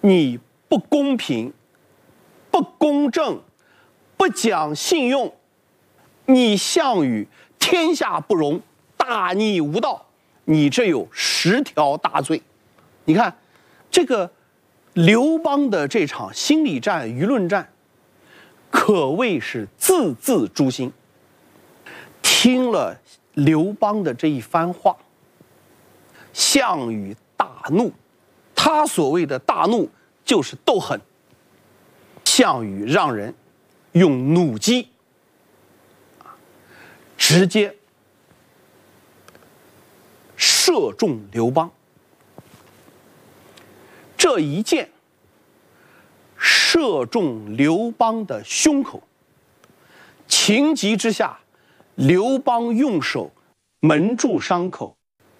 你不公平、不公正、不讲信用，你项羽天下不容，大逆无道，你这有10条大罪。你看，这个刘邦的这场心理战、舆论战，可谓是字字诛心。听了刘邦的这一番话，项羽大怒。他所谓的大怒就是斗狠。项羽让人用弩机直接射中刘邦。这一箭射中刘邦的胸口，情急之下，刘邦用手蒙住伤口，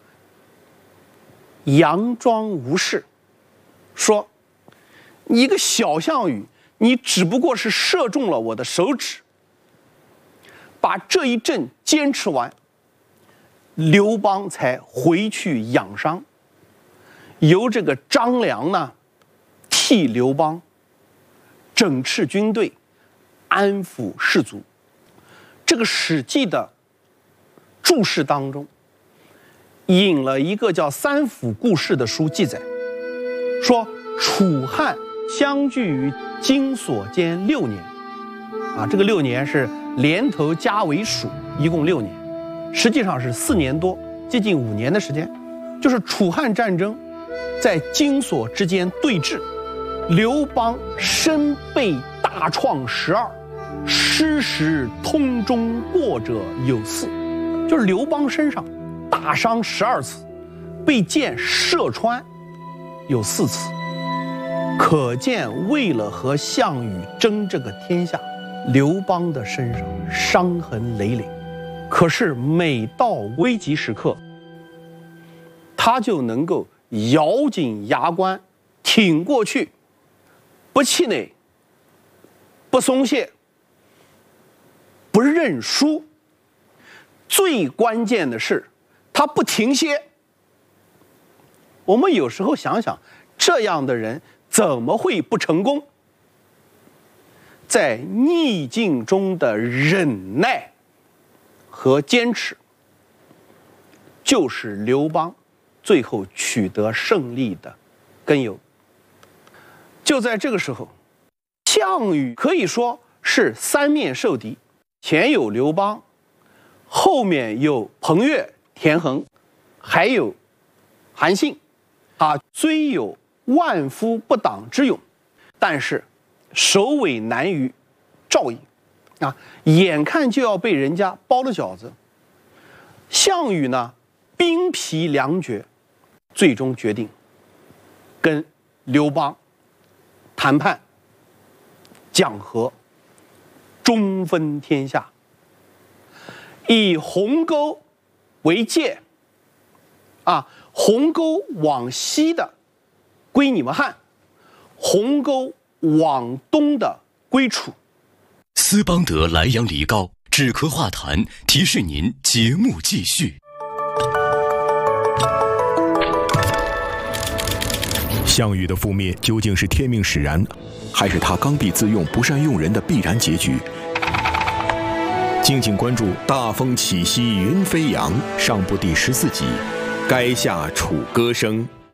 佯装无事，说：“你一个小项羽，你只不过是射中了我的手指。”把这一阵坚持完，刘邦才回去养伤，由这个张良呢替刘邦整治军队，安抚士卒。这个《史记》的注释当中引了一个叫《三辅故事》的书记载，说楚汉相距于荆索间6年，这个6年是连头加为属，一共6年，实际上是4年多，接近5年的时间。就是楚汉战争在荆索之间对峙，刘邦身被大创12，失时通中过者有4，就是刘邦身上大伤12次，被箭射穿有4次。可见为了和项羽争这个天下，刘邦的身上伤痕累累。可是每到危急时刻，他就能够咬紧牙关挺过去，不气馁，不松懈，不认输。最关键的是他不停歇。我们有时候想想，这样的人怎么会不成功？在逆境中的忍耐和坚持，就是刘邦最后取得胜利的根由。就在这个时候，项羽可以说是3面受敌，前有刘邦，后面有彭越、田横，还有韩信。他虽有万夫不挡之勇，但是首尾难于赵矣眼看就要被人家包了饺子。项羽呢兵疲粮绝，最终决定跟刘邦谈判讲和，中分天下，以鸿沟为界鸿沟往西的归你们汉，鸿沟往东的归楚。 斯邦德莱阳梨膏止咳化痰，提示您节目继续。 项羽的覆灭究竟是天命使然，还是他刚愎自用、不善用人的必然结局？敬请关注《大风起兮云飞扬》上部第14集《垓下楚歌声》。